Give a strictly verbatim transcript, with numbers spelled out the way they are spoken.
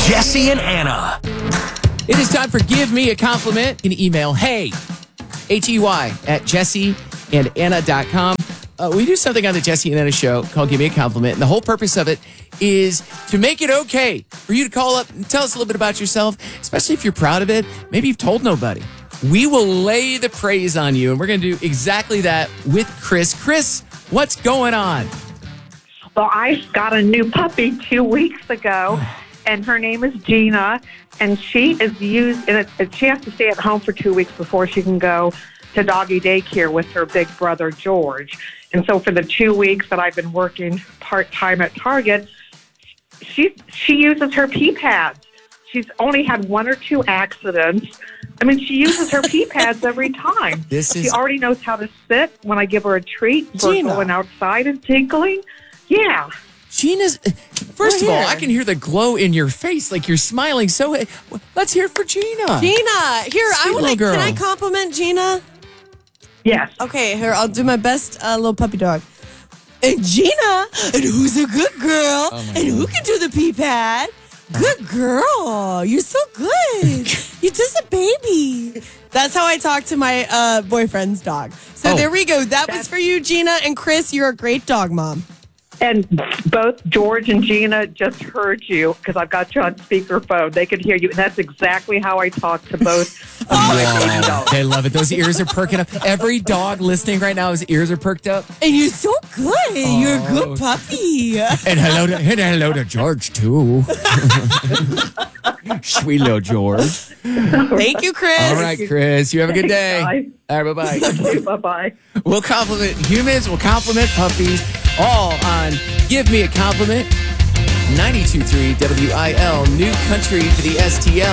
Jesse and Anna. It is time for Give Me a Compliment. You can email hey, H E Y, at jesse and anna dot com. Uh, we do something on the Jesse and Anna show called Give Me a Compliment. And the whole purpose of it is to make it okay for you to call up and tell us a little bit about yourself, especially if you're proud of it. Maybe you've told nobody. We will lay the praise on you, and we're going to do exactly that with Chris. Chris, what's going on? Well, I got a new puppy two weeks ago, and her name is Gina, and she is used, and it, she has to stay at home for two weeks before she can go to doggy daycare with her big brother, George. And so for the two weeks that I've been working part-time at Target, she, she uses her pee pads. She's only had one or two accidents. I mean, she uses her pee pads every time. This is... She already knows how to sit when I give her a treat for Gina. going outside and tinkling. Yeah. Gina's, first We're of all, here. I can hear the glow in your face, like you're smiling. So let's hear it for Gina. Gina, here, Sweet I want little to. girl. Can I compliment Gina? Yes. Okay, here, I'll do my best uh, little puppy dog. And Gina, and who's a good girl, Oh, and who can do the pee pad? Good girl. You're so good. You're just a baby. That's how I talk to my uh, boyfriend's dog. So Oh. there we go. That was for you, Gina. And Chris, you're a great dog mom. And both George and Gina just heard you because I've got you on speakerphone. They could hear you. And that's exactly how I talk to both of my baby dogs. They love it. Those ears are perking up. Every dog listening right now, his ears are perked up. And you're so good. You're a Oh. good puppy. And hello to and hello to George too. Sweet little George. Thank you, Chris. All right, Chris. You have a good day. Bye. All right, bye bye. Bye-bye. We'll compliment humans. We'll compliment puppies. All on Give Me a Compliment. ninety-two point three W I L, New Country for the S T L.